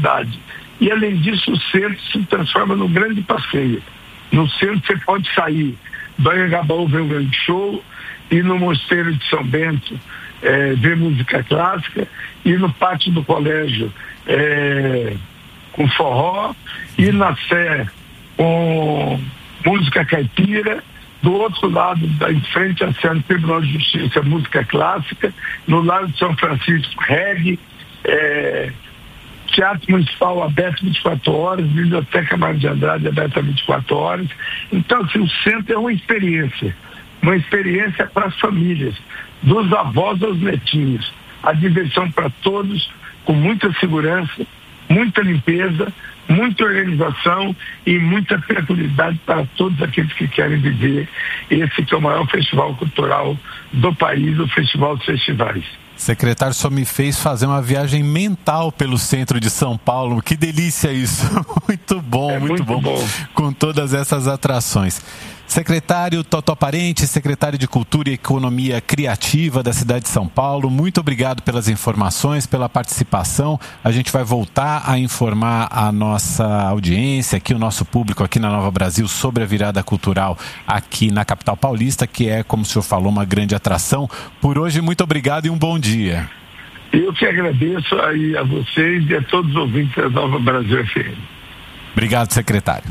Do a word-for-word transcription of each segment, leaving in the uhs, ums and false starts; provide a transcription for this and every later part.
cidade. E, além disso, o centro se transforma num grande passeio. No centro você pode sair do Anhangabaú ver um grande show, ir no Mosteiro de São Bento é, ver música clássica, ir no pátio do colégio é, com forró, ir na Sé com música caipira, do outro lado, em frente à Sé, no Tribunal de Justiça, música clássica, no lado de São Francisco, reggae, é, Teatro Municipal aberto vinte e quatro horas, Biblioteca Mário de Andrade aberta vinte e quatro horas. Então, assim, o centro é uma experiência, uma experiência para as famílias, dos avós aos netinhos. A diversão para todos, com muita segurança, muita limpeza, muita organização e muita tranquilidade para todos aqueles que querem viver esse que é o maior festival cultural do país, o Festival dos Festivais. Secretário, só me fez fazer uma viagem mental pelo centro de São Paulo. Que delícia isso! Muito bom, é muito, muito bom, bom, com todas essas atrações. Secretário Totó Parente, secretário de Cultura e Economia Criativa da cidade de São Paulo, muito obrigado pelas informações, pela participação. A gente vai voltar a informar a nossa audiência, aqui o nosso público aqui na Nova Brasil, sobre a virada cultural aqui na capital paulista, que é, como o senhor falou, uma grande atração. Por hoje, muito obrigado e um bom dia. Eu que agradeço aí a vocês e a todos os ouvintes da Nova Brasil F M. Obrigado, secretário.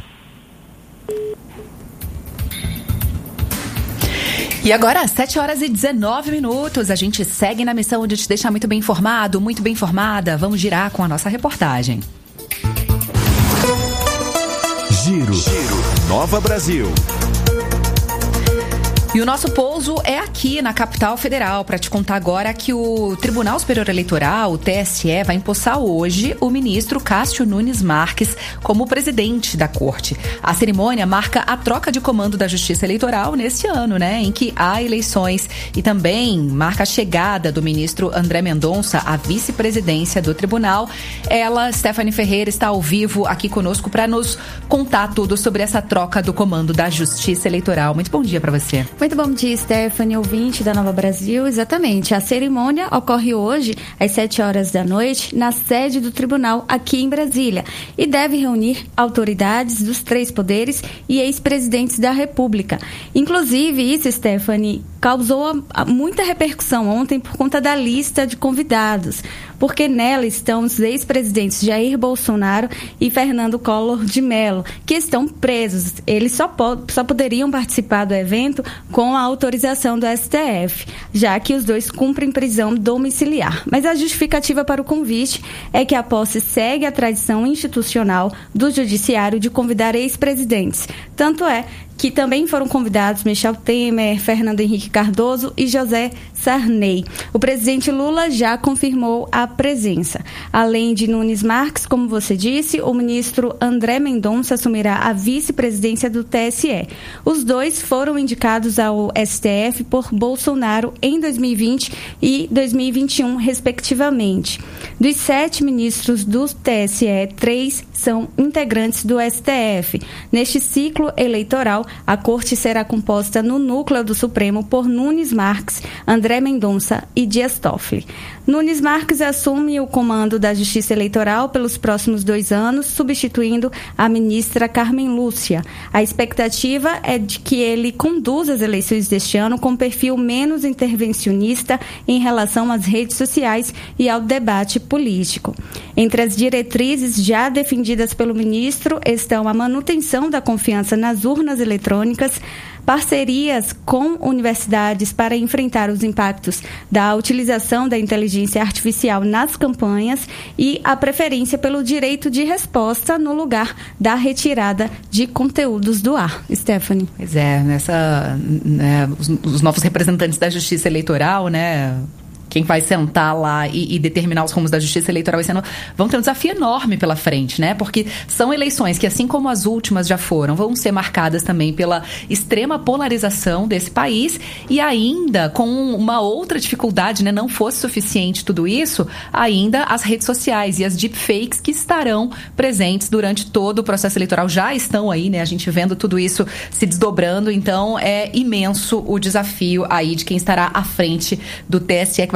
E agora, às sete horas e dezenove minutos, a gente segue na missão de te deixar muito bem informado, muito bem informada. Vamos girar com a nossa reportagem. Giro, Giro. Nova Brasil. E o nosso pouso é aqui na capital federal, para te contar agora que o Tribunal Superior Eleitoral, o T S E, vai empossar hoje o ministro Cássio Nunes Marques como presidente da corte. A cerimônia marca a troca de comando da Justiça Eleitoral nesse ano, né, em que há eleições, e também marca a chegada do ministro André Mendonça à vice-presidência do tribunal. Ela, Stephanie Ferreira, está ao vivo aqui conosco para nos contar tudo sobre essa troca do comando da Justiça Eleitoral. Muito bom dia para você. Muito bom dia, Stephanie, ouvinte da Nova Brasil. Exatamente, a cerimônia ocorre hoje às sete horas da noite na sede do tribunal aqui em Brasília e deve reunir autoridades dos três poderes e ex-presidentes da República. Inclusive, isso, Stephanie, causou muita repercussão ontem por conta da lista de convidados, porque nela estão os ex-presidentes Jair Bolsonaro e Fernando Collor de Mello, que estão presos. Eles só, po- só poderiam participar do evento com a autorização do S T F, já que os dois cumprem prisão domiciliar. Mas a justificativa para o convite é que a posse segue a tradição institucional do judiciário de convidar ex-presidentes. Tanto é que também foram convidados Michel Temer, Fernando Henrique Cardoso e José Sarney. O presidente Lula já confirmou a presença. Além de Nunes Marques, como você disse, o ministro André Mendonça assumirá a vice-presidência do T S E. Os dois foram indicados ao S T F por Bolsonaro em dois mil e vinte e dois mil e vinte e um, respectivamente. Dos sete ministros do T S E, três são integrantes do S T F. Neste ciclo eleitoral, a corte será composta no núcleo do Supremo por Nunes Marques, André Mendonça e Dias Toffoli. Nunes Marques assume o comando da Justiça Eleitoral pelos próximos dois anos, substituindo a ministra Carmen Lúcia. A expectativa é de que ele conduza as eleições deste ano com perfil menos intervencionista em relação às redes sociais e ao debate político. Entre as diretrizes já defendidas pelo ministro estão a manutenção da confiança nas urnas eletrônicas, parcerias com universidades para enfrentar os impactos da utilização da inteligência artificial nas campanhas e a preferência pelo direito de resposta no lugar da retirada de conteúdos do ar. Stephanie. Pois é, nessa, né, os, os novos representantes da Justiça Eleitoral, né? Quem vai sentar lá e, e determinar os rumos da Justiça Eleitoral esse ano, vão ter um desafio enorme pela frente, né? Porque são eleições que, assim como as últimas já foram, vão ser marcadas também pela extrema polarização desse país e ainda com uma outra dificuldade, né? Não fosse suficiente tudo isso, ainda as redes sociais e as deepfakes que estarão presentes durante todo o processo eleitoral. Já estão aí, né? A gente vendo tudo isso se desdobrando, então é imenso o desafio aí de quem estará à frente do T S E, que vai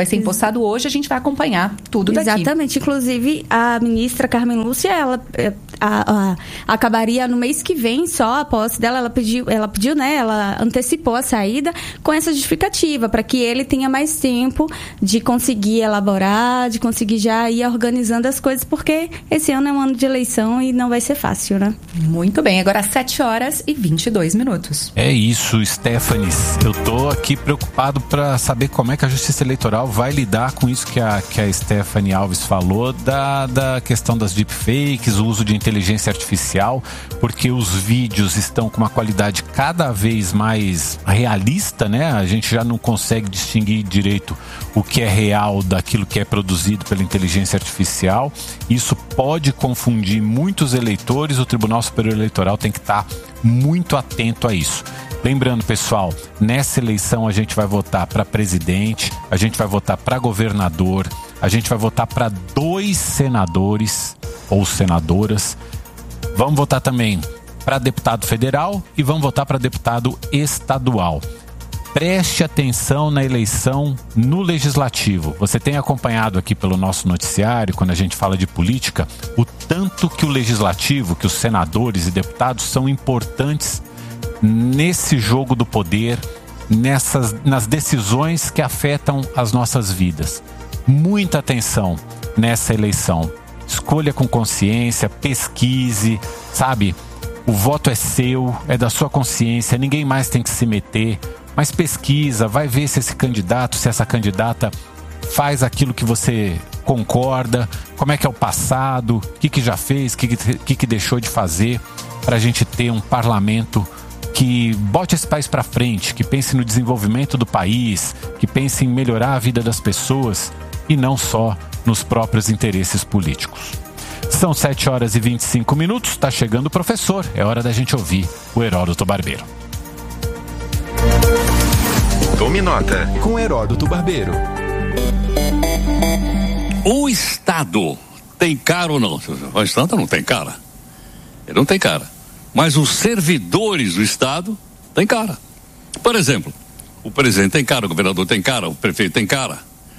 vai ser empossado hoje, a gente vai acompanhar tudo daqui. Exatamente. Inclusive, a ministra Carmen Lúcia, ela a, a, acabaria no mês que vem só a posse dela. Ela pediu, ela pediu, né? Ela antecipou a saída com essa justificativa, para que ele tenha mais tempo de conseguir elaborar, de conseguir já ir organizando as coisas, porque esse ano é um ano de eleição e não vai ser fácil, né? Muito bem, agora às sete horas e vinte e dois minutos. É isso, Stephanie. Eu tô aqui preocupado para saber como é que a Justiça Eleitoral vai lidar com isso que a, que a Stephanie Alves falou, da, da questão das deepfakes, o uso de inteligência artificial, porque os vídeos estão com uma qualidade cada vez mais realista, né? A gente já não consegue distinguir direito o que é real daquilo que é produzido pela inteligência artificial. Isso pode confundir muitos eleitores. O Tribunal Superior Eleitoral tem que estar muito atento a isso. Lembrando, pessoal, nessa eleição a gente vai votar para presidente, a gente vai votar para governador, a gente vai votar para dois senadores ou senadoras. Vamos votar também para deputado federal e vamos votar para deputado estadual. Preste atenção na eleição no Legislativo. Você tem acompanhado aqui pelo nosso noticiário, quando a gente fala de política, o tanto que o Legislativo, que os senadores e deputados são importantes nesse jogo do poder, nessas, nas decisões que afetam as nossas vidas. Muita atenção nessa eleição. Escolha com consciência, pesquise, sabe? O voto é seu, é da sua consciência, ninguém mais tem que se meter. Mas pesquisa, vai ver se esse candidato, se essa candidata faz aquilo que você concorda, como é que é o passado, o que, que já fez, o que, que, que deixou de fazer, para a gente ter um parlamento que bote esse país para frente, que pense no desenvolvimento do país, que pense em melhorar a vida das pessoas e não só nos próprios interesses políticos. São sete horas e vinte e cinco minutos, está chegando o professor, é hora da gente ouvir o Heródoto Barbeiro. Tome nota com Heródoto Barbeiro. O Estado tem cara ou não? O Estado não tem cara. Ele não tem cara. Mas os servidores do Estado têm cara. Por exemplo, o presidente tem cara, o governador tem cara, o prefeito tem cara,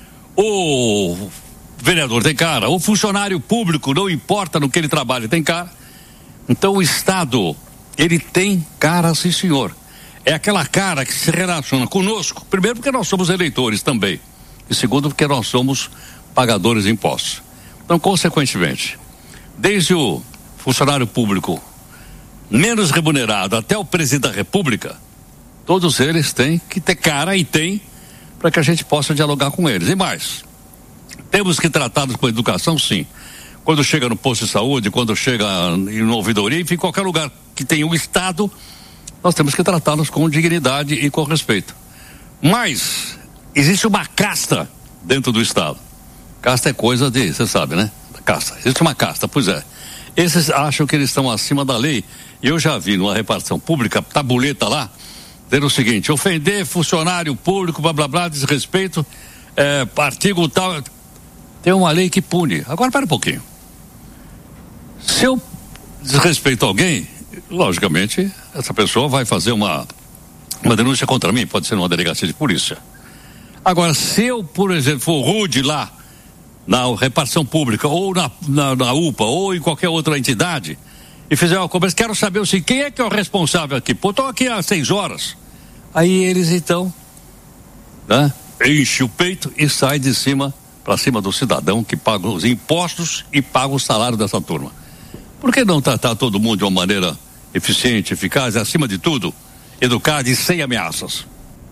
o vereador tem cara, o funcionário público, não importa no que ele trabalha, tem cara. Então o Estado, ele tem cara, sim senhor. É aquela cara que se relaciona conosco, primeiro porque nós somos eleitores também, e segundo porque nós somos pagadores de impostos. Então, consequentemente, desde o funcionário público menos remunerado até o presidente da República, todos eles têm que ter cara, e tem, para que a gente possa dialogar com eles. E mais, temos que tratá-los com educação, sim. Quando chega no posto de saúde, quando chega em ouvidoria, enfim, em qualquer lugar que tenha o Estado, nós temos que tratá-los com dignidade e com respeito. Mas existe uma casta dentro do Estado. Casta é coisa de, você sabe, né? Casta. Existe uma casta, pois é. Esses acham que eles estão acima da lei. E eu já vi numa repartição pública, tabuleta lá, dizendo o seguinte: ofender funcionário público, blá blá blá, desrespeito, é, artigo tal. Tem uma lei que pune. Agora, para um pouquinho. Se eu desrespeito alguém, logicamente, essa pessoa vai fazer uma, uma denúncia contra mim, pode ser numa delegacia de polícia. Agora, se eu, por exemplo, for rude lá, na repartição pública, ou na, na, na U P A, ou em qualquer outra entidade, e fizer uma cobrança, quero saber assim, quem é que é o responsável aqui? Pô, estou aqui há seis horas. Aí eles, então, né, enchem o peito e saem de cima, para cima do cidadão que paga os impostos e paga o salário dessa turma. Por que não tratar todo mundo de uma maneira eficiente, eficaz, e, acima de tudo, educada e sem ameaças?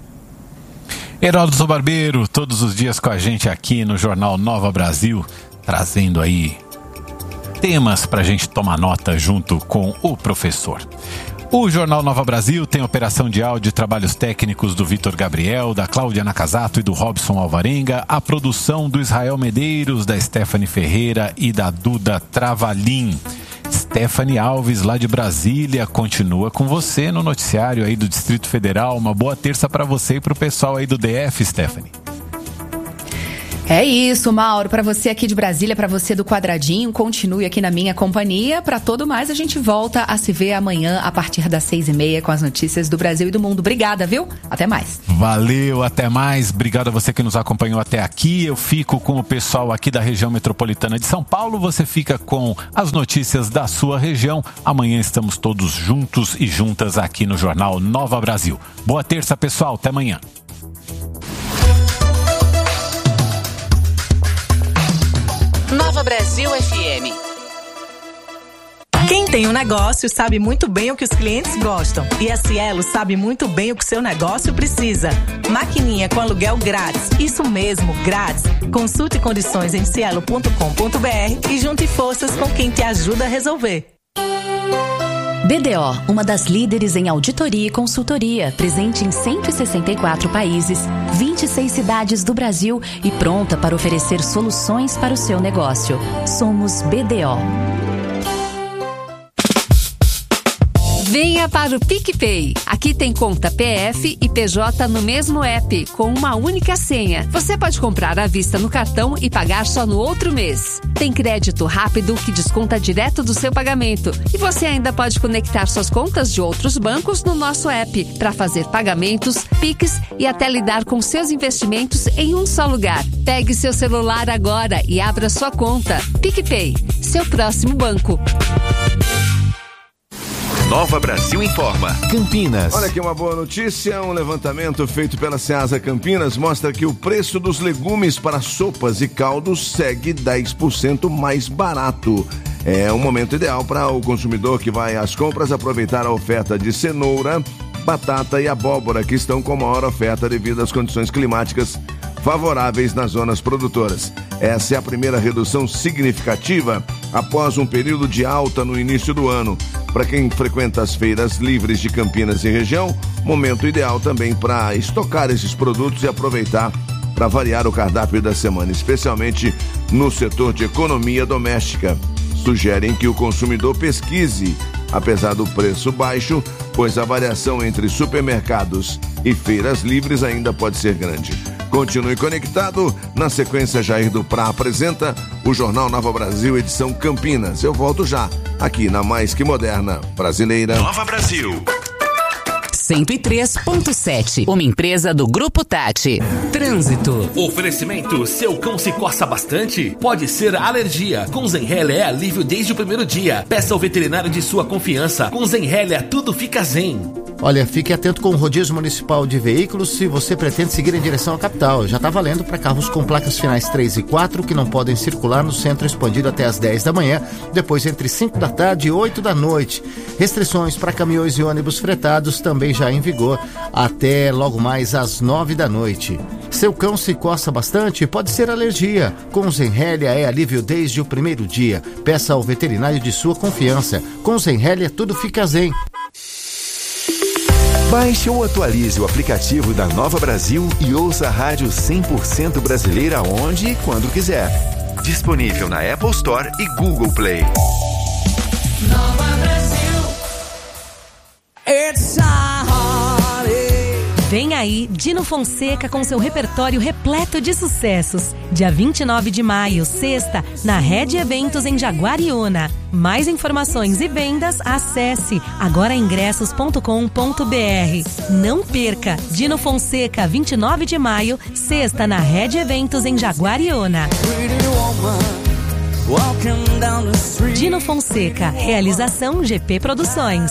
Heródoto Barbeiro, todos os dias com a gente aqui no Jornal Nova Brasil, trazendo aí temas para a gente tomar nota junto com o professor. O Jornal Nova Brasil tem operação de áudio e trabalhos técnicos do Vitor Gabriel, da Cláudia Nakazato e do Robson Alvarenga, a produção do Israel Medeiros, da Stephanie Ferreira e da Duda Travalim. Stephanie Alves, lá de Brasília, continua com você no noticiário aí do Distrito Federal. Uma boa terça para você e para o pessoal aí do D F, Stephanie. É isso, Mauro. Para você aqui de Brasília, para você do Quadradinho, continue aqui na minha companhia. Para todo mais, a gente volta a se ver amanhã a partir das seis e meia com as notícias do Brasil e do mundo. Obrigada, viu? Até mais. Valeu, até mais. Obrigado a você que nos acompanhou até aqui. Eu fico com o pessoal aqui da região metropolitana de São Paulo. Você fica com as notícias da sua região. Amanhã estamos todos juntos e juntas aqui no Jornal Nova Brasil. Boa terça, pessoal. Até amanhã. Nova Brasil F M. Quem tem um negócio sabe muito bem o que os clientes gostam. E a Cielo sabe muito bem o que seu negócio precisa. Maquininha com aluguel grátis. Isso mesmo, grátis. Consulte condições em cielo ponto com ponto b r e junte forças com quem te ajuda a resolver. B D O, uma das líderes em auditoria e consultoria, presente em cento e sessenta e quatro países, vinte e seis cidades do Brasil e pronta para oferecer soluções para o seu negócio. Somos B D O. Venha para o PicPay. Aqui tem conta P F e P J no mesmo app, com uma única senha. Você pode comprar à vista no cartão e pagar só no outro mês. Tem crédito rápido que desconta direto do seu pagamento. E você ainda pode conectar suas contas de outros bancos no nosso app para fazer pagamentos, Pix e até lidar com seus investimentos em um só lugar. Pegue seu celular agora e abra sua conta. PicPay, seu próximo banco. Nova Brasil informa. Campinas. Olha aqui uma boa notícia, um levantamento feito pela Ceasa Campinas mostra que o preço dos legumes para sopas e caldos segue dez por cento mais barato. É um momento ideal para o consumidor que vai às compras aproveitar a oferta de cenoura, batata e abóbora, que estão com maior oferta devido às condições climáticas favoráveis nas zonas produtoras. Essa é a primeira redução significativa após um período de alta no início do ano. Para quem frequenta as feiras livres de Campinas e região, momento ideal também para estocar esses produtos e aproveitar para variar o cardápio da semana, especialmente no setor de economia doméstica. Sugerem que o consumidor pesquise, apesar do preço baixo, pois a variação entre supermercados e feiras livres ainda pode ser grande. Continue conectado. Na sequência, Jair do Prá apresenta o Jornal Nova Brasil, edição Campinas. Eu volto já, aqui na mais que moderna brasileira. Nova Brasil. cento e três ponto sete, uma empresa do Grupo Tati. Trânsito. Oferecimento: seu cão se coça bastante? Pode ser alergia. Com Zenrelia é alívio desde o primeiro dia. Peça ao veterinário de sua confiança. Com Zenrelia tudo fica zen. Olha, fique atento com o rodízio municipal de veículos se você pretende seguir em direção à capital. Já está valendo para carros com placas finais três e quatro que não podem circular no centro expandido até às dez da manhã, depois entre cinco da tarde e oito da noite. Restrições para caminhões e ônibus fretados também já em vigor até logo mais às nove da noite. Seu cão se coça bastante? Pode ser alergia. Com Zenrelia é alívio desde o primeiro dia. Peça ao veterinário de sua confiança. Com Zenrelia tudo fica zen. Baixe ou atualize o aplicativo da Nova Brasil e ouça a rádio cem por cento brasileira onde e quando quiser. Disponível na Apple Store e Google Play. Nova Brasil. It's a Vem aí Dino Fonseca com seu repertório repleto de sucessos. Dia vinte e nove de maio, sexta, na Rede Eventos em Jaguariúna. Mais informações e vendas, acesse agora ingressos ponto com ponto b r. Não perca! Dino Fonseca, vinte e nove de maio, sexta, na Rede Eventos em Jaguariúna. Dino Fonseca, realização G P Produções.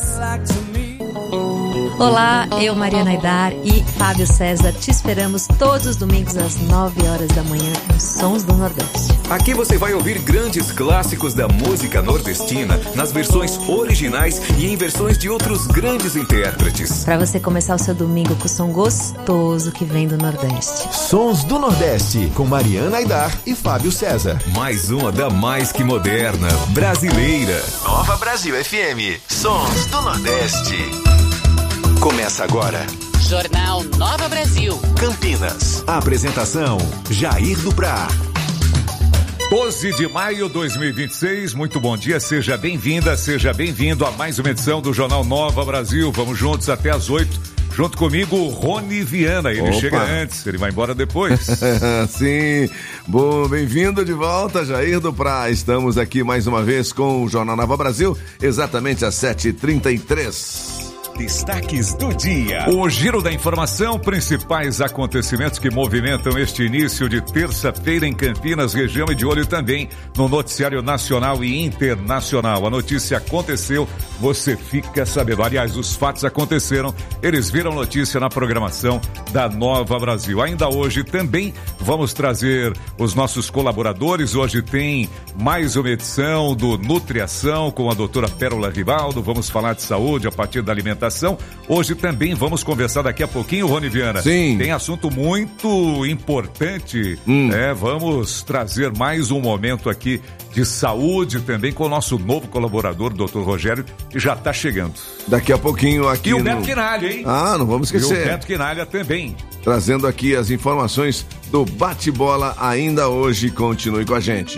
Olá, eu, Mariana Aidar e Fábio César, te esperamos todos os domingos às nove horas da manhã nos Sons do Nordeste. Aqui você vai ouvir grandes clássicos da música nordestina nas versões originais e em versões de outros grandes intérpretes. Para você começar o seu domingo com o som gostoso que vem do Nordeste. Sons do Nordeste, com Mariana Aidar e Fábio César. Mais uma da mais que moderna, brasileira. Nova Brasil F M, Sons do Nordeste. Começa agora. Jornal Nova Brasil. Campinas. Apresentação: Jair do Prá. doze de maio de dois mil e vinte e seis, muito bom dia, seja bem-vinda, seja bem-vindo a mais uma edição do Jornal Nova Brasil. Vamos juntos até às oito Junto comigo, Rony Viana. Ele Opa. chega antes, ele vai embora depois. Sim. Bom, bem-vindo de volta, Jair do Pra. Estamos aqui mais uma vez com o Jornal Nova Brasil, exatamente às sete e trinta e três. Destaques do dia. O giro da informação, principais acontecimentos que movimentam este início de terça-feira em Campinas, região, e de olho também no noticiário nacional e internacional. A notícia aconteceu, você fica sabendo. Aliás, os fatos aconteceram, eles viram notícia na programação da Nova Brasil. Ainda hoje também vamos trazer os nossos colaboradores. Hoje tem mais uma edição do Nutriação com a doutora Pérola Rivaldo. Vamos falar de saúde a partir da alimentação. Hoje também vamos conversar daqui a pouquinho, Rony Viana. Sim. Tem assunto muito importante. Hum. É, vamos trazer mais um momento aqui de saúde também com o nosso novo colaborador, doutor Rogério, que já está chegando. Daqui a pouquinho aqui. E o no... Beto Quinalha, hein? Ah, não vamos esquecer. E o Beto Quinalha também. Trazendo aqui as informações do bate-bola ainda hoje. Continue com a gente.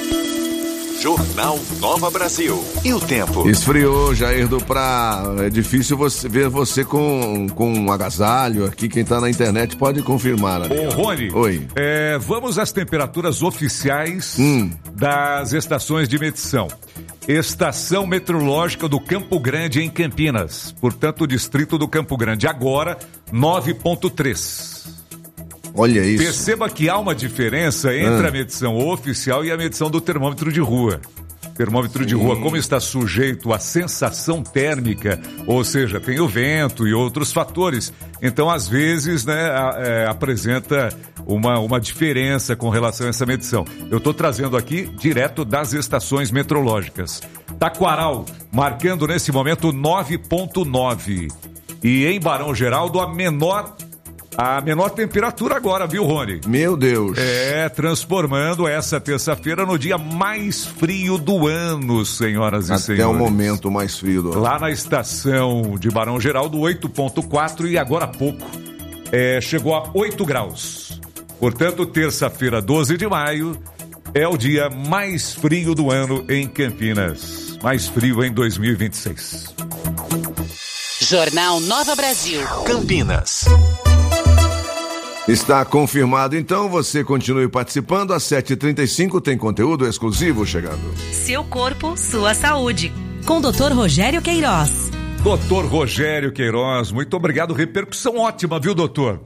Jornal Nova Brasil. E o tempo? Esfriou, Jair do Pra. É difícil você ver você com, com um agasalho aqui. Quem tá na internet pode confirmar. Ô, Rony. Oi. É, vamos às temperaturas oficiais hum. das estações de medição. Estação Meteorológica do Campo Grande, em Campinas. Portanto, o distrito do Campo Grande. Agora, nove ponto três. Olha isso. Perceba que há uma diferença entre ah. a medição oficial e a medição do termômetro de rua. Termômetro Sim. de rua, como está sujeito à sensação térmica, ou seja, tem o vento e outros fatores. Então, às vezes, né, é, apresenta uma, uma diferença com relação a essa medição. Eu estou trazendo aqui direto das estações meteorológicas. Taquaral, marcando nesse momento nove ponto nove. E em Barão Geraldo, a menor... A menor temperatura agora, viu, Rony? Meu Deus. É, transformando essa terça-feira no dia mais frio do ano, senhoras e Até senhores. Até o momento mais frio do ano. Lá na estação de Barão Geraldo, oito ponto quatro, e agora há pouco é, chegou a oito graus. Portanto, terça-feira, doze de maio, é o dia mais frio do ano em Campinas. Mais frio em dois mil e vinte e seis. Jornal Nova Brasil. Campinas. Está confirmado, então, você continue participando. Às sete e trinta e cinco tem conteúdo exclusivo chegando. Seu corpo, sua saúde. Com o doutor Rogério Queiroz. doutor Rogério Queiroz, muito obrigado. Repercussão ótima, viu, doutor?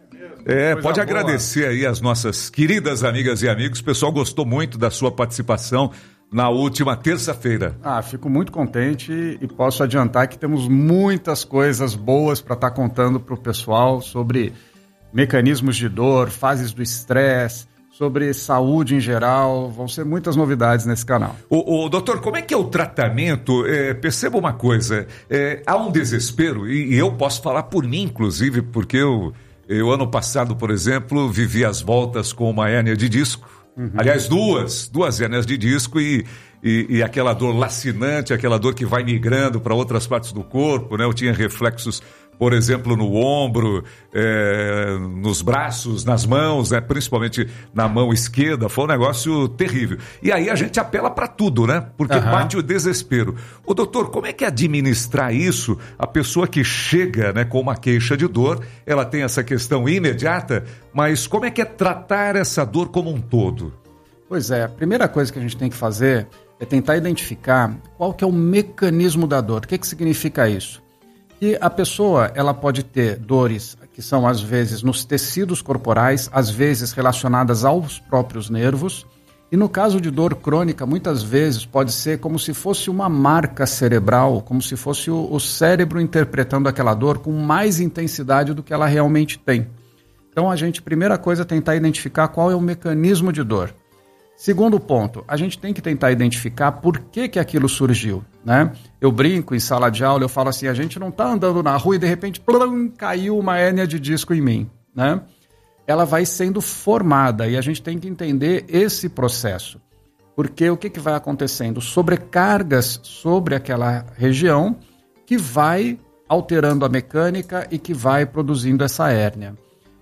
É, pode boa. Agradecer aí as nossas queridas amigas e amigos. O pessoal gostou muito da sua participação na última terça-feira. Ah, fico muito contente e posso adiantar que temos muitas coisas boas para estar contando para o pessoal sobre mecanismos de dor, fases do estresse, sobre saúde em geral. Vão ser muitas novidades nesse canal. O, o doutor, como é que é o tratamento? É, perceba uma coisa, é, há um desespero, e, e eu posso falar por mim, inclusive, porque eu, eu ano passado, por exemplo, vivi as voltas com uma hérnia de disco. Uhum. Aliás, duas, duas hérnias de disco e, e, e aquela dor lacinante, aquela dor que vai migrando para outras partes do corpo, né? Eu tinha reflexos, por exemplo, no ombro, é, nos braços, nas mãos, né? Principalmente na mão esquerda. Foi um negócio terrível. E aí a gente apela para tudo, né? Porque uhum. bate o desespero. Ô, doutor, como é que é administrar isso? A pessoa que chega, né, com uma queixa de dor, ela tem essa questão imediata, mas como é que é tratar essa dor como um todo? Pois é, a primeira coisa que a gente tem que fazer é tentar identificar qual que é o mecanismo da dor. O que que significa isso? E a pessoa, ela pode ter dores que são, às vezes, nos tecidos corporais, às vezes relacionadas aos próprios nervos. E no caso de dor crônica, muitas vezes pode ser como se fosse uma marca cerebral, como se fosse o, o cérebro interpretando aquela dor com mais intensidade do que ela realmente tem. Então, a gente, primeira coisa, é tentar identificar qual é o mecanismo de dor. Segundo ponto, a gente tem que tentar identificar por que que aquilo surgiu, né? Eu brinco em sala de aula, eu falo assim, a gente não está andando na rua e de repente plum, caiu uma hérnia de disco em mim, né? Ela vai sendo formada e a gente tem que entender esse processo. Porque o que que vai acontecendo? Sobrecargas sobre aquela região que vai alterando a mecânica e que vai produzindo essa hérnia.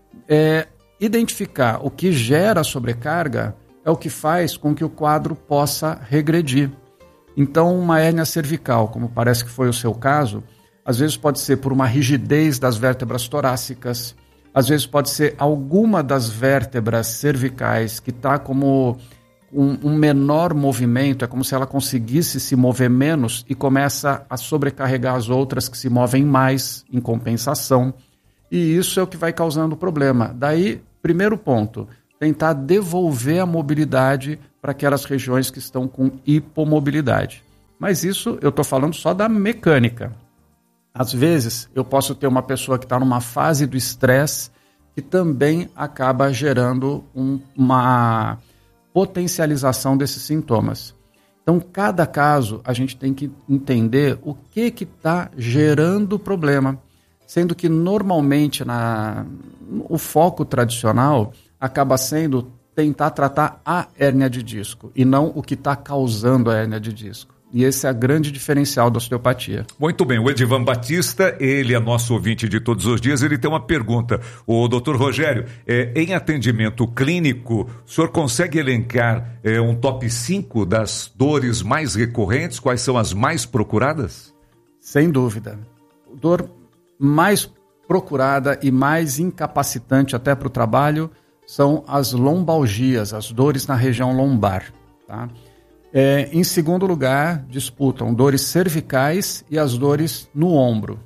É, identificar o que gera a sobrecarga é o que faz com que o quadro possa regredir. Então, uma hérnia cervical, como parece que foi o seu caso, às vezes pode ser por uma rigidez das vértebras torácicas, às vezes pode ser alguma das vértebras cervicais que está como um, um menor movimento, é como se ela conseguisse se mover menos e começa a sobrecarregar as outras que se movem mais em compensação. E isso é o que vai causando o problema. Daí, primeiro ponto, tentar devolver a mobilidade para aquelas regiões que estão com hipomobilidade. Mas isso eu estou falando só da mecânica. Às vezes, eu posso ter uma pessoa que está numa fase do estresse que também acaba gerando um, uma potencialização desses sintomas. Então, cada caso, a gente tem que entender o que está gerando o problema. Sendo que, normalmente, na, o foco tradicional acaba sendo tentar tratar a hérnia de disco e não o que está causando a hérnia de disco. E esse é o grande diferencial da osteopatia. Muito bem, o Edivan Batista, ele é nosso ouvinte de todos os dias, ele tem uma pergunta. O doutor Rogério, é, em atendimento clínico, o senhor consegue elencar é, um top cinco das dores mais recorrentes? Quais são as mais procuradas? Sem dúvida. Dor mais procurada e mais incapacitante até para o trabalho são as lombalgias, as dores na região lombar. Tá? É, em segundo lugar, disputam dores cervicais e as dores no ombro.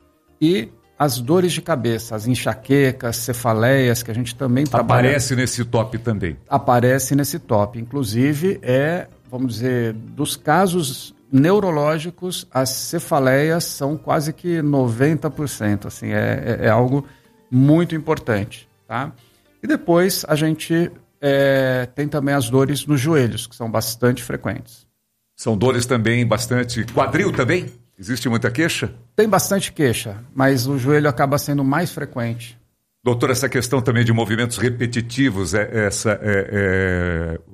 E as dores de cabeça, as enxaquecas, cefaleias, que a gente também trabalha. Aparece nesse top também. Aparece nesse top. Inclusive, é, vamos dizer, dos casos neurológicos, as cefaleias são quase que noventa por cento, assim, é, é, é algo muito importante, tá? E depois a gente é, tem também as dores nos joelhos, que são bastante frequentes. São dores também bastante... Quadril também? Existe muita queixa? Tem bastante queixa, mas o joelho acaba sendo mais frequente. Doutor, essa questão também de movimentos repetitivos, é, essa... É, é...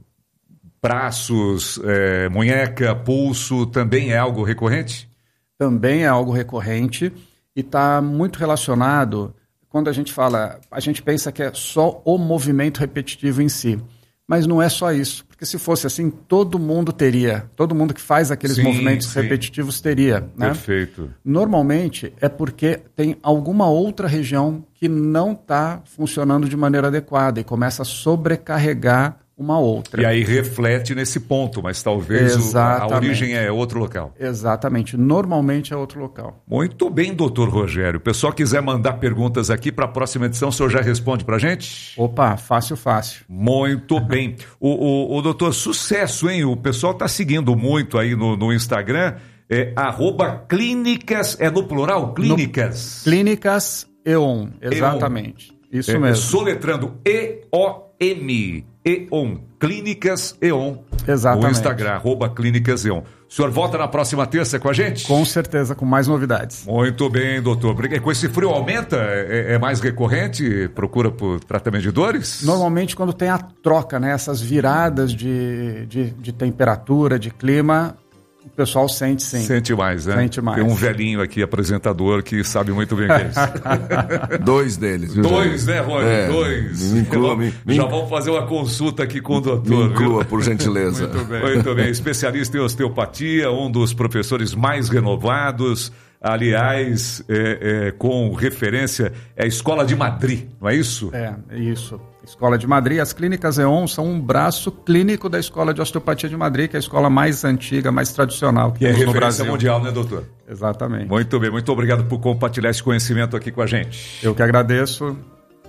braços, é, munheca, pulso, também é algo recorrente? Também é algo recorrente e está muito relacionado, quando a gente fala, a gente pensa que é só o movimento repetitivo em si, mas não é só isso, porque se fosse assim, todo mundo teria, todo mundo que faz aqueles sim, movimentos sim. repetitivos teria. Né? Perfeito. Normalmente é porque tem alguma outra região que não está funcionando de maneira adequada e começa a sobrecarregar uma outra. E aí reflete nesse ponto, mas talvez o, a origem é outro local. Exatamente. Normalmente é outro local. Muito bem, doutor Rogério. O pessoal quiser mandar perguntas aqui para a próxima edição, o senhor já responde para a gente? Opa, fácil, fácil. Muito bem. O, o, o doutor, sucesso, hein? O pessoal está seguindo muito aí no, no Instagram. É arroba clínicas, é no plural? Clínicas? No, clínicas E-on, exatamente. E-on. Isso é, mesmo. Soletrando E O M. E-on, Clínicas E-on. Exatamente. No Instagram, arroba Clínicas E-on. O senhor volta na próxima terça com a gente? Com certeza, com mais novidades. Muito bem, doutor. Com esse frio aumenta? É, é mais recorrente? Procura por tratamento de dores? Normalmente quando tem a troca, né, essas viradas de, de, de temperatura, de clima, o pessoal sente sim. Sente mais, né? Sente mais. Tem um velhinho aqui, apresentador, que sabe muito bem o que é isso. Dois deles. Viu? Dois, né, Rony? É, Dois. Me inclua, me, me... Já vamos fazer uma consulta aqui com o doutor. Me inclua, por gentileza. Muito bem. Muito bem. Especialista em osteopatia, um dos professores mais renovados. Aliás, é, é, com referência, é a Escola de Madrid, não é isso? É, isso. Escola de Madrid. As Clínicas E-on são um braço clínico da Escola de Osteopatia de Madrid, que é a escola mais antiga, mais tradicional que e temos é no Brasil. Mundial, né, doutor? Exatamente. Muito bem, muito obrigado por compartilhar esse conhecimento aqui com a gente. Eu que agradeço.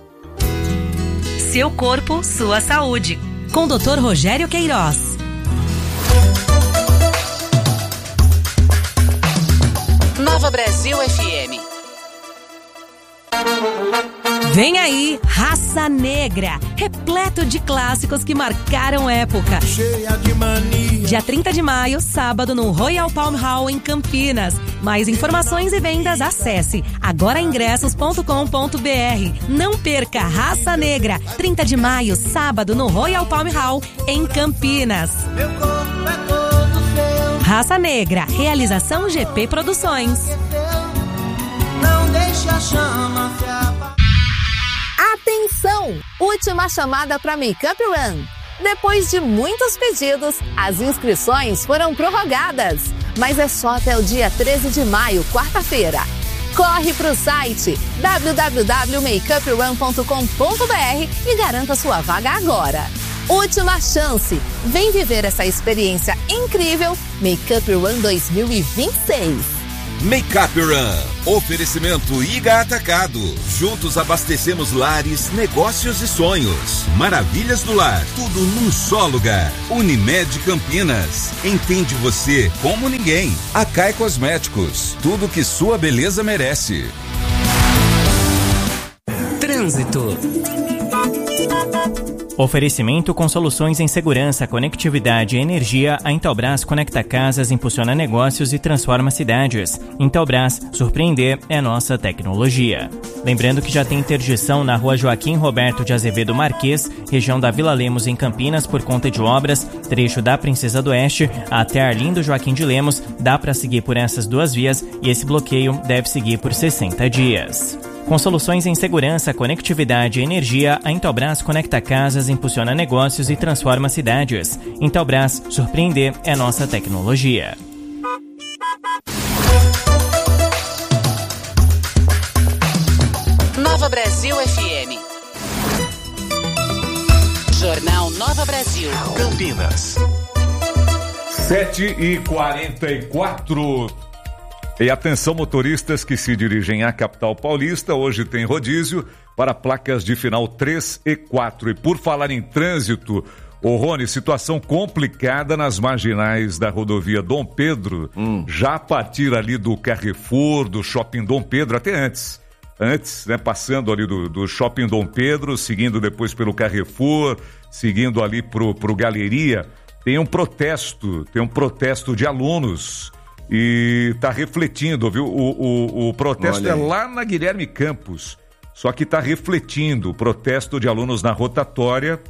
Seu corpo, sua saúde. Com o doutor Rogério Queiroz. Nova Brasil F M. Vem aí, Raça Negra, repleto de clássicos que marcaram época. Cheia de mania. Dia trinta de maio, sábado, no Royal Palm Hall, em Campinas. Mais informações e vendas, acesse agora ingressos ponto com ponto b r. Não perca Raça Negra, trinta de maio, sábado, no Royal Palm Hall, em Campinas. Meu corpo é todo seu. Raça Negra, realização G P Produções. Não deixe a chama se apagar. Atenção! Última chamada para Makeup Run. Depois de muitos pedidos, as inscrições foram prorrogadas. mas é só até o dia treze de maio, quarta-feira. Corre para o site w w w ponto makeup run ponto com ponto b r e garanta sua vaga agora. Última chance! Vem viver essa experiência incrível Makeup Run dois mil e vinte e seis. Makeup Run. Oferecimento I G A Atacado. Juntos abastecemos lares, negócios e sonhos. Maravilhas do lar. Tudo num só lugar. Unimed Campinas. Entende você como ninguém. Acai Cosméticos. Tudo que sua beleza merece. Trânsito. Oferecimento com soluções em segurança, conectividade e energia. A Intelbras conecta casas, impulsiona negócios e transforma cidades. Intelbras, surpreender é nossa tecnologia. Lembrando que já tem interdição na rua Joaquim Roberto de Azevedo Marques, região da Vila Lemos em Campinas por conta de obras, trecho da Princesa do Oeste até Arlindo Joaquim de Lemos. Dá para seguir por essas duas vias e esse bloqueio deve seguir por sessenta dias. Com soluções em segurança, conectividade e energia, a Intelbras conecta casas, impulsiona negócios e transforma cidades. Intelbras, surpreender é nossa tecnologia. Nova Brasil F M. Jornal Nova Brasil. Campinas. sete e quarenta e quatro. E atenção, motoristas que se dirigem à capital paulista, hoje tem rodízio para placas de final três e quatro. E por falar em trânsito, ô Rony, situação complicada nas marginais da rodovia Dom Pedro, hum. já a partir ali do Carrefour, do Shopping Dom Pedro, até antes. Antes, né, passando ali do, do Shopping Dom Pedro, seguindo depois pelo Carrefour, seguindo ali pro, pro Galeria, tem um protesto, tem um protesto de alunos. E está refletindo, viu? O, o, o protesto é lá na Guilherme Campos, só que está refletindo o protesto de alunos na rotatória.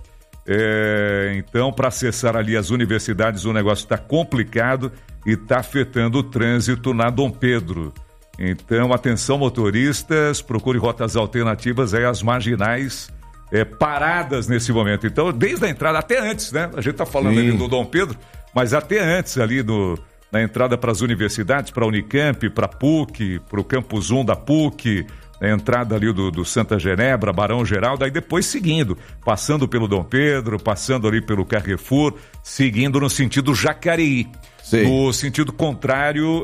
É, então, para acessar ali as universidades, o negócio está complicado e está afetando o trânsito na Dom Pedro. Então, atenção, motoristas, procure rotas alternativas aí, as marginais é, paradas nesse momento. Então, desde a entrada, até antes, né? A gente está falando Sim. ali do Dom Pedro, mas até antes ali do... na entrada para as universidades, para a Unicamp, para a P U C, para o Campus um da P U C, na entrada ali do, do Santa Genebra, Barão Geraldo, aí depois seguindo, passando pelo Dom Pedro, passando ali pelo Carrefour, seguindo no sentido Jacareí. Sim. No sentido contrário,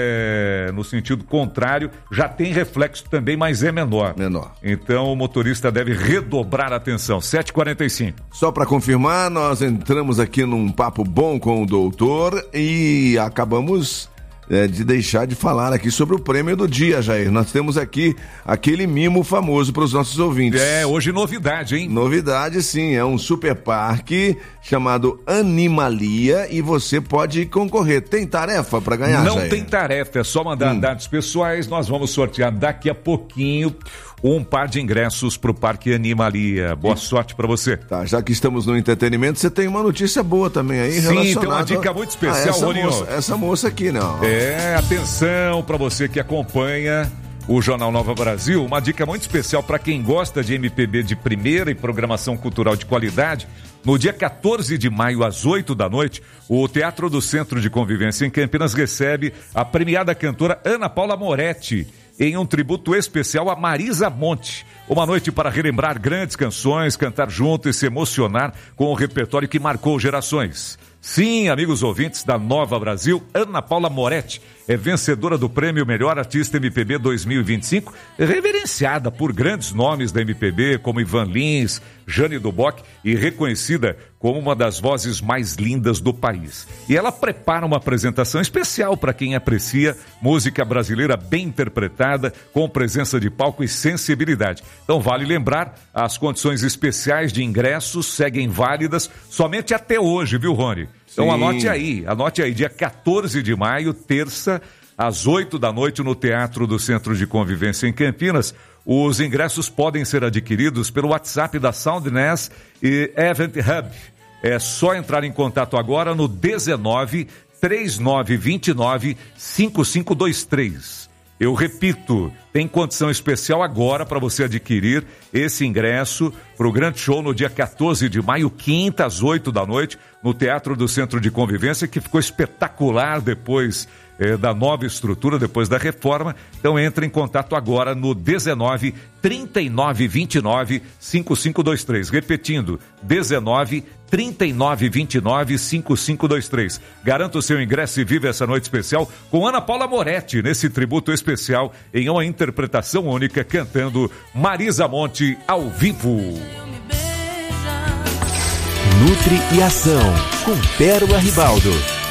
é... no sentido contrário, já tem reflexo também, mas é menor. Menor. Então o motorista deve redobrar a atenção. sete e quarenta e cinco. Só para confirmar, nós entramos aqui num papo bom com o doutor e acabamos é, de deixar de falar aqui sobre o prêmio do dia, Jair. Nós temos aqui aquele mimo famoso para os nossos ouvintes. É, hoje novidade, hein? Novidade, sim. É um super parque chamado Animalia e você pode concorrer. Tem tarefa para ganhar, Não Jair? tem tarefa, é só mandar hum. dados pessoais. Nós vamos sortear daqui a pouquinho um par de ingressos para o Parque Animalia. Boa e... sorte para você. Tá, já que estamos no entretenimento, você tem uma notícia boa também aí Sim, relacionada... Sim, tem uma dica muito especial, ah, essa Roninho. moça, essa moça aqui, não. É, atenção para você que acompanha o Jornal Nova Brasil, uma dica muito especial para quem gosta de M P B de primeira e programação cultural de qualidade. No dia quatorze de maio, às oito da noite, o Teatro do Centro de Convivência em Campinas recebe a premiada cantora Ana Paula Moretti, em um tributo especial a Marisa Monte. Uma noite para relembrar grandes canções, cantar junto e se emocionar com o repertório que marcou gerações. Sim, amigos ouvintes da Nova Brasil, Ana Paula Moretti é vencedora do prêmio Melhor Artista M P B dois mil e vinte e cinco, reverenciada por grandes nomes da M P B como Ivan Lins, Jane do Boc e reconhecida como uma das vozes mais lindas do país. E ela prepara uma apresentação especial para quem aprecia música brasileira bem interpretada, com presença de palco e sensibilidade. Então vale lembrar, as condições especiais de ingressos seguem válidas somente até hoje, viu, Rony? Então Sim. anote aí, anote aí, dia quatorze de maio, terça, às oito da noite, no Teatro do Centro de Convivência em Campinas. Os ingressos podem ser adquiridos pelo WhatsApp da Soundness e Event Hub. É só entrar em contato agora no dezenove, trinta e nove, vinte e nove, cinquenta e cinco vinte e três. Eu repito, tem condição especial agora para você adquirir esse ingresso para o grande show no dia quatorze de maio, quinta, às oito da noite, no Teatro do Centro de Convivência, que ficou espetacular depois eh, da nova estrutura, depois da reforma. Então entre em contato agora no dezenove, trinta e nove, vinte e nove, cinquenta e cinco vinte e três. Repetindo, dezenove, trinta e nove, vinte e nove, cinquenta e cinco vinte e três. Garanta o seu ingresso e vive essa noite especial com Ana Paula Moretti, nesse tributo especial em uma interpretação única, cantando Marisa Monte ao vivo. Nutri e Ação, com Pérola Ribaldo.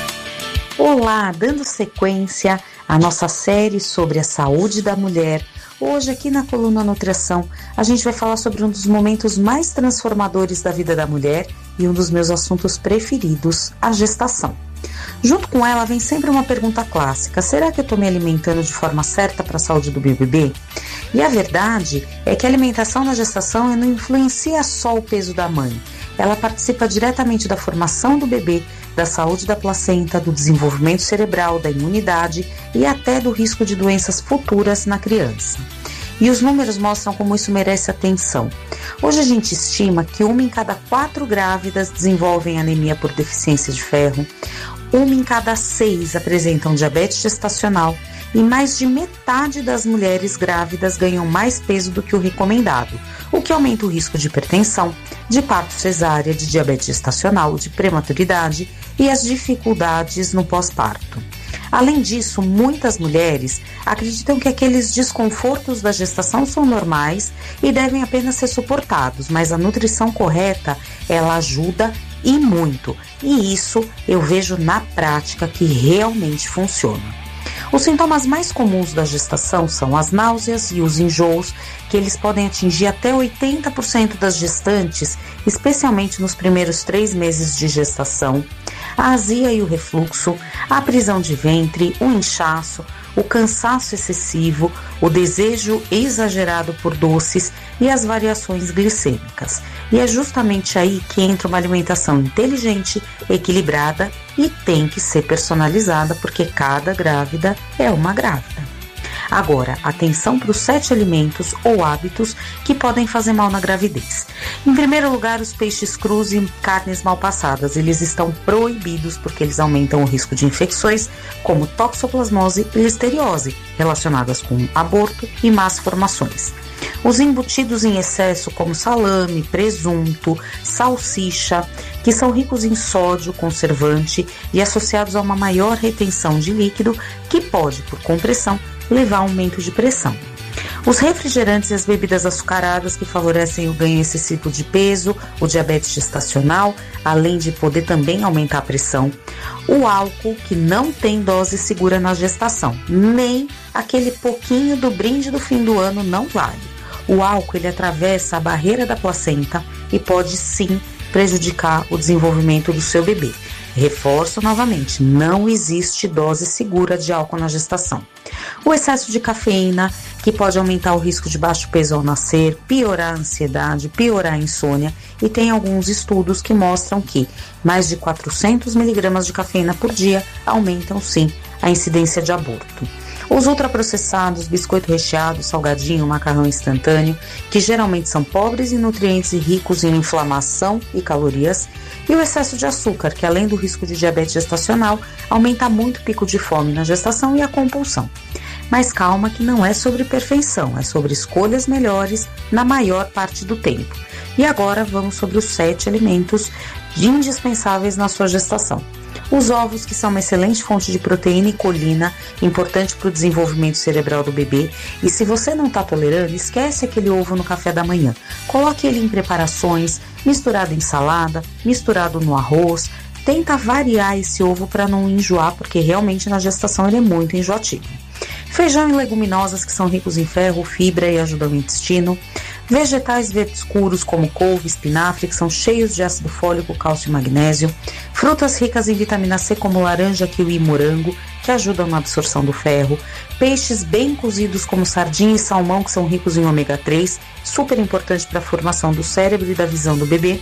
Olá, dando sequência à nossa série sobre a saúde da mulher. Hoje aqui na coluna Nutrição a gente vai falar sobre um dos momentos mais transformadores da vida da mulher e um dos meus assuntos preferidos, a gestação. Junto com ela vem sempre uma pergunta clássica: será que eu estou me alimentando de forma certa para a saúde do meu bebê? E a verdade é que a alimentação na gestação não influencia só o peso da mãe. Ela participa diretamente da formação do bebê, da saúde da placenta, do desenvolvimento cerebral, da imunidade e até do risco de doenças futuras na criança. E os números mostram como isso merece atenção. Hoje a gente estima que uma em cada quatro grávidas desenvolvem anemia por deficiência de ferro, uma em cada seis apresentam diabetes gestacional e mais de metade das mulheres grávidas ganham mais peso do que o recomendado, o que aumenta o risco de hipertensão, de parto cesárea, de diabetes gestacional, de prematuridade e as dificuldades no pós-parto. Além disso, muitas mulheres acreditam que aqueles desconfortos da gestação são normais e devem apenas ser suportados, mas a nutrição correta, ela ajuda e muito. E isso eu vejo na prática que realmente funciona. Os sintomas mais comuns da gestação são as náuseas e os enjoos, que eles podem atingir até oitenta por cento das gestantes, especialmente nos primeiros três meses de gestação, a azia e o refluxo, a prisão de ventre, o inchaço, o cansaço excessivo, o desejo exagerado por doces e as variações glicêmicas. E é justamente aí que entra uma alimentação inteligente, equilibrada e tem que ser personalizada, porque cada grávida é uma grávida. Agora, atenção para os sete alimentos ou hábitos que podem fazer mal na gravidez. Em primeiro lugar, os peixes crus e carnes mal passadas. Eles estão proibidos porque eles aumentam o risco de infecções como toxoplasmose e listeriose, relacionadas com aborto e más formações. Os embutidos em excesso, como salame, presunto, salsicha, que são ricos em sódio, conservante e associados a uma maior retenção de líquido, que pode, por compressão, levar a aumento de pressão. Os refrigerantes e as bebidas açucaradas, que favorecem o ganho excessivo de peso, o diabetes gestacional, além de poder também aumentar a pressão. O álcool, que não tem dose segura na gestação, nem aquele pouquinho do brinde do fim do ano não vale. O álcool, ele atravessa a barreira da placenta e pode sim prejudicar o desenvolvimento do seu bebê. Reforço novamente, não existe dose segura de álcool na gestação. O excesso de cafeína, que pode aumentar o risco de baixo peso ao nascer, piorar a ansiedade, piorar a insônia, e tem alguns estudos que mostram que mais de quatrocentos miligramas de cafeína por dia aumentam sim a incidência de aborto. Os ultraprocessados, biscoito recheado, salgadinho, macarrão instantâneo, que geralmente são pobres em nutrientes e ricos em inflamação e calorias, e o excesso de açúcar, que além do risco de diabetes gestacional, aumenta muito o pico de fome na gestação e a compulsão. Mas calma, que não é sobre perfeição, é sobre escolhas melhores na maior parte do tempo. E agora vamos sobre os sete alimentos indispensáveis na sua gestação. Os ovos, que são uma excelente fonte de proteína e colina, importante para o desenvolvimento cerebral do bebê. E se você não está tolerando, esquece aquele ovo no café da manhã. Coloque ele em preparações, misturado em salada, misturado no arroz. Tenta variar esse ovo para não enjoar, porque realmente na gestação ele é muito enjoativo. Feijão e leguminosas, que são ricos em ferro, fibra e ajudam o intestino. Vegetais verdes escuros como couve, espinafre, que são cheios de ácido fólico, cálcio e magnésio. Frutas ricas em vitamina C como laranja, kiwi e morango, que ajudam na absorção do ferro. Peixes bem cozidos como sardinha e salmão, que são ricos em ômega três, super importante para a formação do cérebro e da visão do bebê.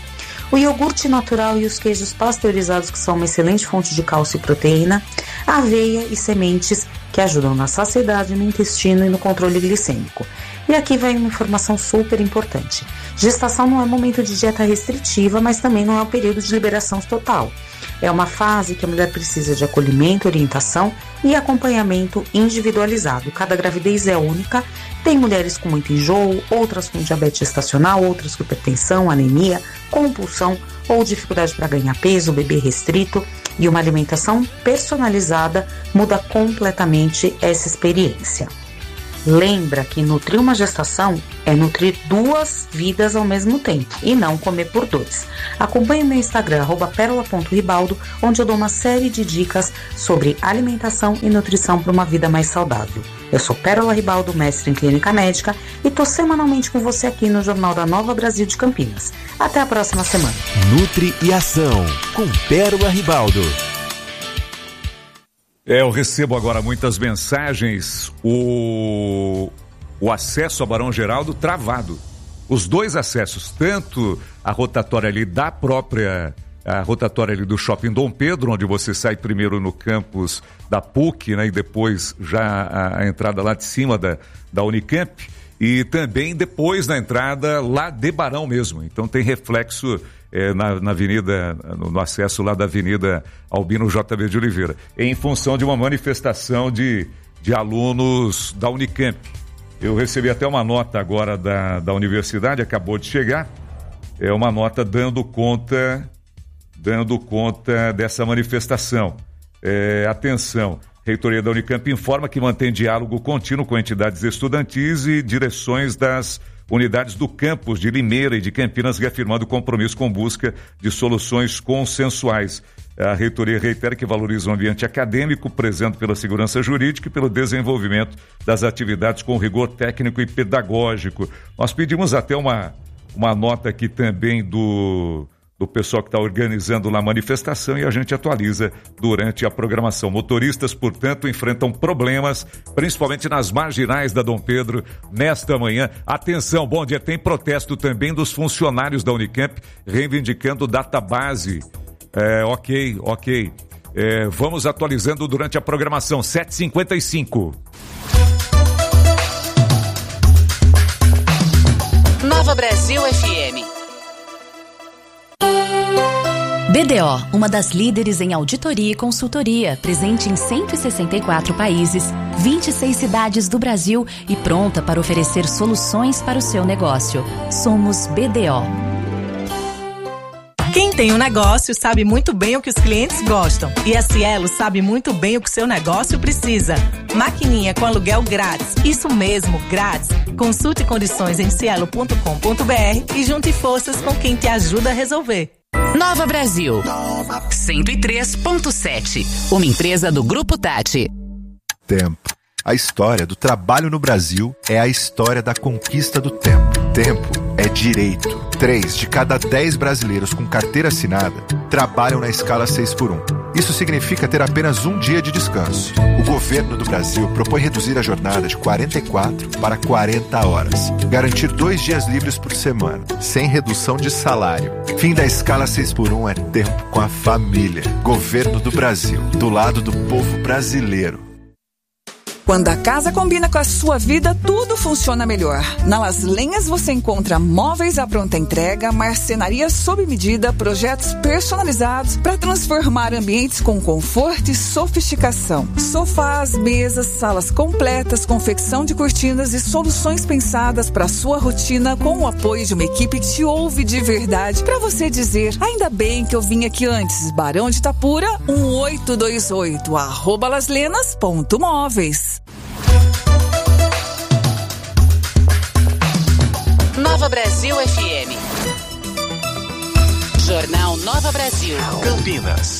o iogurte natural e os queijos pasteurizados, que são uma excelente fonte de cálcio e proteína, a aveia e sementes, que ajudam na saciedade, no intestino e no controle glicêmico. E aqui vai uma informação super importante. Gestação não é momento de dieta restritiva, mas também não é um período de liberação total. É uma fase que a mulher precisa de acolhimento, orientação e acompanhamento individualizado. Cada gravidez é única. Tem mulheres com muito enjoo, outras com diabetes gestacional, outras com hipertensão, anemia, compulsão ou dificuldade para ganhar peso, bebê restrito. E uma alimentação personalizada muda completamente essa experiência. Lembra que nutrir uma gestação é nutrir duas vidas ao mesmo tempo e não comer por dois. Acompanhe o meu Instagram, arroba pérola ponto ribaldo, onde eu dou uma série de dicas sobre alimentação e nutrição para uma vida mais saudável. Eu sou Pérola Ribaldo, mestre em clínica médica, e estou semanalmente com você aqui no Jornal da Nova Brasil de Campinas. Até a próxima semana. Nutri e Ação, com Pérola Ribaldo. É, eu recebo agora muitas mensagens, o, o acesso a Barão Geraldo travado. Os dois acessos, tanto a rotatória ali da própria, a rotatória ali do Shopping Dom Pedro, onde você sai primeiro no campus da P U C, né, e depois já a, a entrada lá de cima da, da Unicamp, e também depois na entrada lá de Barão mesmo. Então tem reflexo É, na, na avenida, no, no acesso lá da Avenida Albino J B de Oliveira, em função de uma manifestação de, de alunos da Unicamp. Eu recebi até uma nota agora da, da universidade, acabou de chegar, é uma nota dando conta, dando conta dessa manifestação. É, atenção, Reitoria da Unicamp informa que mantém diálogo contínuo com entidades estudantis e direções das unidades do campus de Limeira e de Campinas, reafirmando o compromisso com busca de soluções consensuais. A reitoria reitera que valoriza o ambiente acadêmico, prezando pela segurança jurídica e pelo desenvolvimento das atividades com rigor técnico e pedagógico. Nós pedimos até uma, uma nota aqui também do, do pessoal que está organizando lá a manifestação, e a gente atualiza durante a programação. Motoristas, portanto, enfrentam problemas, principalmente nas marginais da Dom Pedro, nesta manhã. Atenção, bom dia, tem protesto também dos funcionários da Unicamp, reivindicando database. É, ok, ok. É, vamos atualizando durante a programação. sete e cinquenta e cinco. Nova Brasil F M. B D O, uma das líderes em auditoria e consultoria, presente em cento e sessenta e quatro países, vinte e seis cidades do Brasil e pronta para oferecer soluções para o seu negócio. Somos B D O. Quem tem um negócio sabe muito bem o que os clientes gostam. E a Cielo sabe muito bem o que o seu negócio precisa. Maquininha com aluguel grátis. Isso mesmo, grátis. Consulte condições em cielo ponto com ponto b r e junte forças com quem te ajuda a resolver. Nova Brasil, cento e três ponto sete. Uma empresa do Grupo Tati. Tempo. A história do trabalho no Brasil é a história da conquista do tempo. Tempo é direito. Três de cada dez brasileiros com carteira assinada trabalham na escala seis por um. Isso significa ter apenas um dia de descanso. O governo do Brasil propõe reduzir a jornada de quarenta e quatro para quarenta horas. Garantir dois dias livres por semana, sem redução de salário. Fim da escala seis por um é tempo com a família. Governo do Brasil, do lado do povo brasileiro. Quando a casa combina com a sua vida, tudo funciona melhor. Na Las Lenhas você encontra móveis à pronta entrega, marcenaria sob medida, projetos personalizados para transformar ambientes com conforto e sofisticação. Sofás, mesas, salas completas, confecção de cortinas e soluções pensadas para sua rotina, com o apoio de uma equipe que te ouve de verdade, para você dizer: ainda bem que eu vim aqui antes. Barão de Itapura, um oito dois oito, arroba laslenas ponto móveis. Nova Brasil F M. Jornal Nova Brasil. Campinas.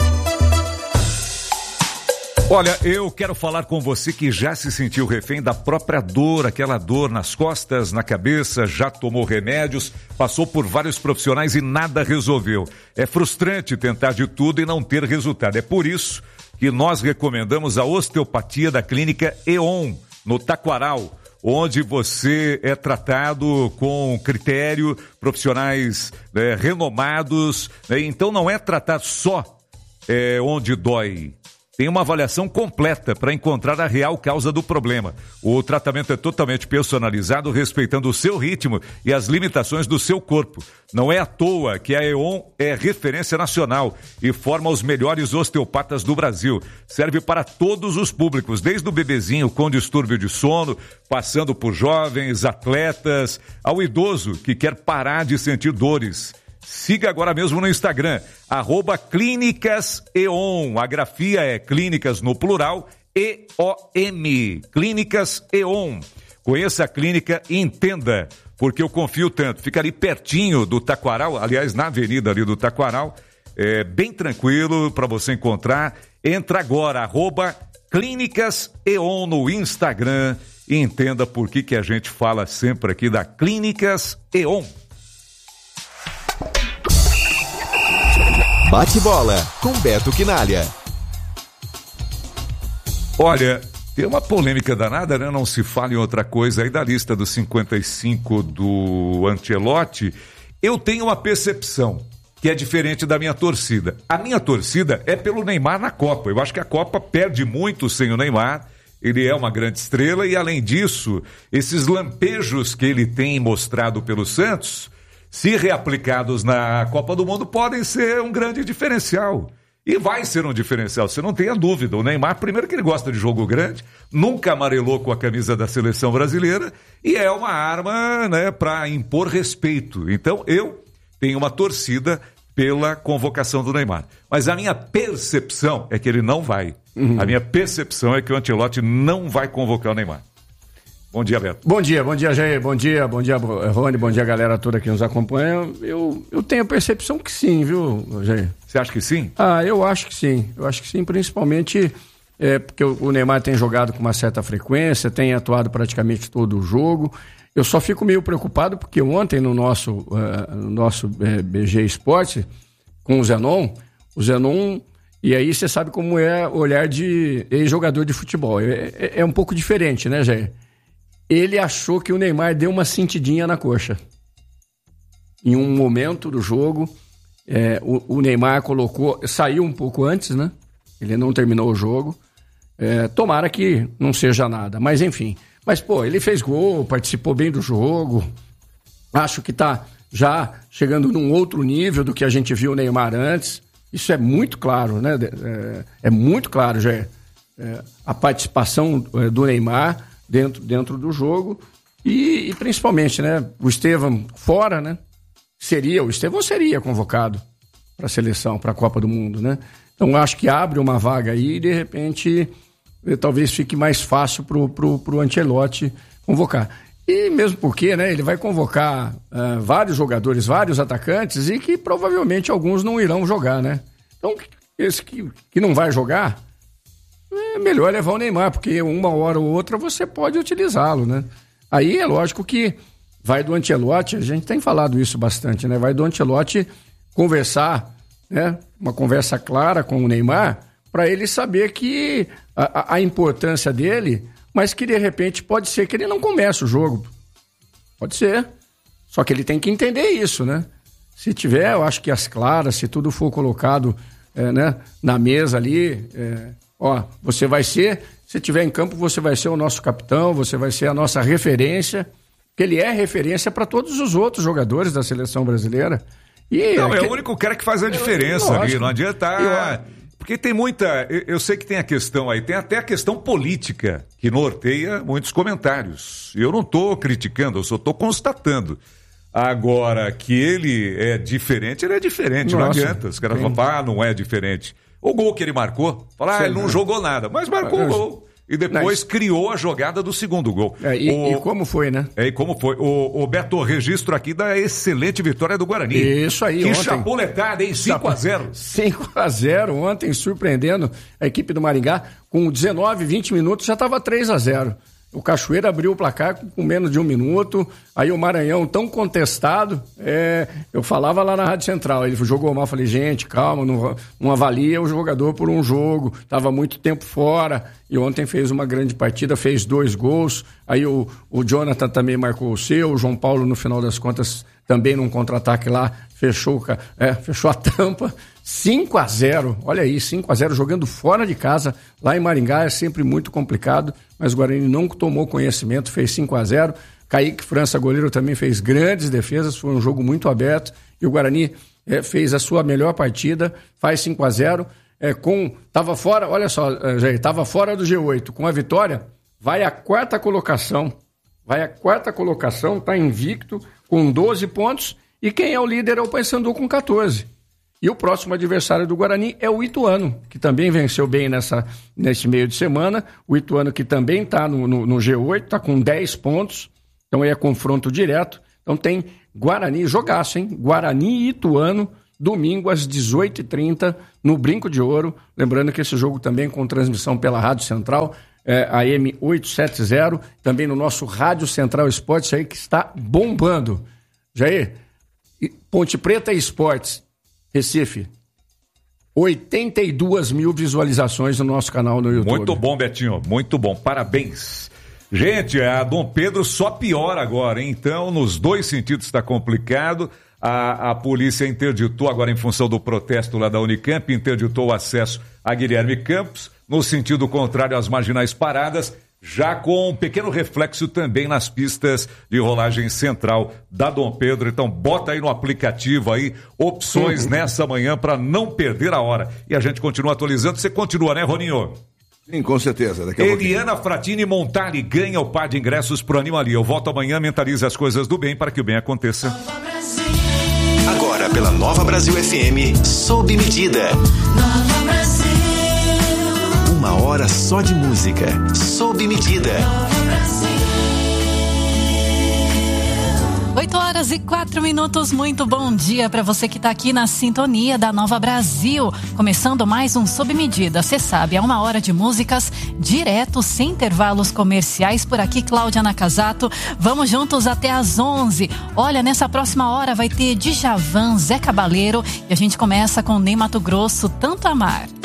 Olha, eu quero falar com você que já se sentiu refém da própria dor, aquela dor nas costas, na cabeça, já tomou remédios, passou por vários profissionais e nada resolveu. É frustrante tentar de tudo e não ter resultado. É por isso que nós recomendamos a osteopatia da clínica E O N, no Taquaral. onde você é tratado com critério, profissionais né, renomados, né? Então não é tratado só é, onde dói. Tem uma avaliação completa para encontrar a real causa do problema. O tratamento é totalmente personalizado, respeitando o seu ritmo e as limitações do seu corpo. Não é à toa que a E O N é referência nacional e forma os melhores osteopatas do Brasil. Serve para todos os públicos, desde o bebezinho com distúrbio de sono, passando por jovens, atletas, ao idoso que quer parar de sentir dores. Siga agora mesmo no Instagram, arroba Clínicas E O N. A grafia é clínicas no plural, E O M. Clínicas E O N. Conheça a clínica e entenda, porque eu confio tanto. Fica ali pertinho do Taquaral, aliás, na avenida ali do Taquaral, é bem tranquilo para você encontrar. Entra agora, arroba Clínicas E O N no Instagram e entenda por que que a gente fala sempre aqui da Clínicas E O N. Bate bola com Beto Quinalha. Olha, tem uma polêmica danada, né? Não se fala em outra coisa aí da lista dos cinquenta e cinco do Ancelotti. Eu tenho uma percepção que é diferente da minha torcida. A minha torcida é pelo Neymar na Copa. Eu acho que a Copa perde muito sem o Neymar. Ele é uma grande estrela e, além disso, esses lampejos que ele tem mostrado pelo Santos, se reaplicados na Copa do Mundo, podem ser um grande diferencial. E vai ser um diferencial, você não tenha dúvida. O Neymar, primeiro que ele gosta de jogo grande, nunca amarelou com a camisa da seleção brasileira e é uma arma, né, para impor respeito. Então, eu tenho uma torcida pela convocação do Neymar. Mas a minha percepção é que ele não vai. Uhum. A minha percepção é que o Ancelotti não vai convocar o Neymar. Bom dia, Beto. Bom dia, bom dia, Jair. Bom dia, bom dia, Rony. Bom dia, galera toda que nos acompanha. Eu, eu tenho a percepção que sim, viu, Jair? Você acha que sim? Ah, eu acho que sim. Eu acho que sim, principalmente é, porque o Neymar tem jogado com uma certa frequência, tem atuado praticamente todo o jogo. Eu só fico meio preocupado porque ontem no nosso, uh, no nosso uh, B G Esporte, com o Zenon, o Zenon... E aí você sabe como é o olhar de ex-jogador de futebol. É, é, é um pouco diferente, né, Jair? Ele achou que o Neymar deu uma sentidinha na coxa. Em um momento do jogo, é, o, o Neymar colocou... Saiu um pouco antes, né? Ele não terminou o jogo. É, tomara que não seja nada. Mas, enfim. Mas, pô, ele fez gol, participou bem do jogo. Acho que tá já chegando num outro nível do que a gente viu o Neymar antes. Isso é muito claro, né? É, é muito claro, já é, é, a participação do Neymar dentro, dentro do jogo e, e principalmente, né? O Estevão fora, né? Seria, o Estevão seria convocado para a seleção, para a Copa do Mundo, né? Então acho que abre uma vaga aí e de repente talvez fique mais fácil pro, pro, pro Ancelotti convocar. E mesmo porque, né, ele vai convocar uh, vários jogadores, vários atacantes e que provavelmente alguns não irão jogar, né? Então, esse que, que não vai jogar, é melhor levar o Neymar, porque uma hora ou outra você pode utilizá-lo, né? Aí é lógico que vai do Ancelotti, a gente tem falado isso bastante, né? Vai do Ancelotti conversar, né? Uma conversa clara com o Neymar, para ele saber que a, a importância dele... Mas que, de repente, pode ser que ele não comece o jogo. Pode ser. Só que ele tem que entender isso, né? Se tiver, eu acho que as claras, se tudo for colocado é, né, na mesa ali, é, ó, você vai ser, se tiver em campo, você vai ser o nosso capitão, você vai ser a nossa referência, porque ele é referência para todos os outros jogadores da seleção brasileira. E não, é, é que... o único cara que faz a diferença ali, não adianta... Eu... Porque tem muita, eu, eu sei que tem a questão aí, tem até a questão política que norteia muitos comentários. Eu não estou criticando, eu só estou constatando. Agora, que ele é diferente, ele é diferente, Nossa, não adianta. Os caras falam, ah, não é diferente. O gol que ele marcou, fala, ah, ele não jogou nada, mas marcou o gol. E depois não, criou a jogada do segundo gol. É, e, o, e como foi, né? É, e como foi. O, o Beto, registro aqui da excelente vitória do Guarani. Isso aí, que ontem. Que chapuletada, hein? cinco a zero. cinco a zero ontem, surpreendendo a equipe do Maringá. Com dezenove, vinte minutos já estava três a zero. O Cachoeira abriu o placar com, com menos de um minuto. Aí o Maranhão, tão contestado, é, eu falava lá na Rádio Central, ele jogou mal, falei, gente, calma, não, não avalia o jogador por um jogo, estava muito tempo fora, e ontem fez uma grande partida, fez dois gols, aí o, o Jonathan também marcou o seu, o João Paulo, no final das contas, também num contra-ataque lá, fechou, é, fechou a tampa, cinco a zero, olha aí, cinco a zero, jogando fora de casa, lá em Maringá é sempre muito complicado, mas o Guarani não tomou conhecimento, fez cinco a zero, Kaique França, goleiro, também fez grandes defesas, foi um jogo muito aberto, e o Guarani é, fez a sua melhor partida, faz cinco a zero, é, com, tava fora, olha só, Jair, tava fora do G oito, com a vitória, vai à quarta colocação, vai à quarta colocação, tá invicto, com doze pontos, e quem é o líder é o Paysandu com catorze. E o próximo adversário do Guarani é o Ituano, que também venceu bem nessa, nesse meio de semana. O Ituano que também está no, no, no G oito, está com dez pontos. Então aí é confronto direto. Então tem Guarani, jogaço, hein? Guarani e Ituano, domingo às dezoito e trinta, no Brinco de Ouro. Lembrando que esse jogo também com transmissão pela Rádio Central, é, A M oitocentos e setenta, também no nosso Rádio Central Esportes aí, que está bombando. Jair, Ponte Preta Esportes, Recife, oitenta e duas mil visualizações no nosso canal no YouTube. Muito bom, Betinho, muito bom, parabéns. Gente, a Dom Pedro só piora agora, hein? Então, nos dois sentidos está complicado. A, a polícia interditou, agora em função do protesto lá da Unicamp, interditou o acesso a Guilherme Campos, no sentido contrário às marginais paradas, já com um pequeno reflexo também nas pistas de rolagem central da Dom Pedro. Então bota aí no aplicativo aí opções nessa manhã para não perder a hora. E a gente continua atualizando. Você continua, né, Roninho? Sim, com certeza. Daqui a Eliana Fratini Montali ganha o par de ingressos pro Animalia. Eu volto amanhã, mentalize as coisas do bem para que o bem aconteça. Agora pela Nova Brasil F M, sob medida. Nova Brasil. Uma hora só de música, sob medida. oito horas e quatro minutos, muito bom dia para você que está aqui na sintonia da Nova Brasil. Começando mais um Sob Medida, você sabe, é uma hora de músicas direto, sem intervalos comerciais. Por aqui, Cláudia Nakazato, vamos juntos até às onze. Olha, nessa próxima hora vai ter Djavan, Zé Cabaleiro, e a gente começa com Ney Matogrosso, Tanto Amar.